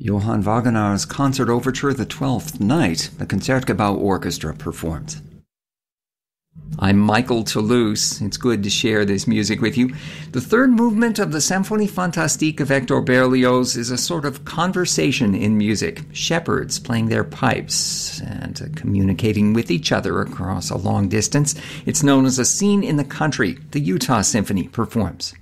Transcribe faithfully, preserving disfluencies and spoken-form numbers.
Johann Wagner's Concert Overture, the Twelfth Night, the Concertgebouw Orchestra performed. I'm Michael Toulouse. It's good to share this music with you. The third movement of the Symphonie Fantastique of Hector Berlioz is a sort of conversation in music. Shepherds playing their pipes and uh, communicating with each other across a long distance. It's known as a scene in the country. The Utah Symphony performs.